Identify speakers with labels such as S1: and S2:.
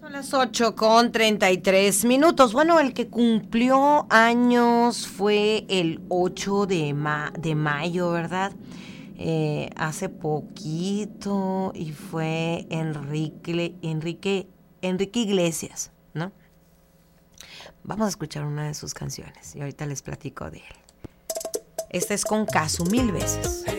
S1: Son las 8:33. Bueno, el que cumplió años fue el 8 de mayo, ¿verdad? Hace poquito, y fue Enrique Iglesias, ¿no? Vamos a escuchar una de sus canciones y ahorita les platico de él. Esta es con Casu, Mil Veces.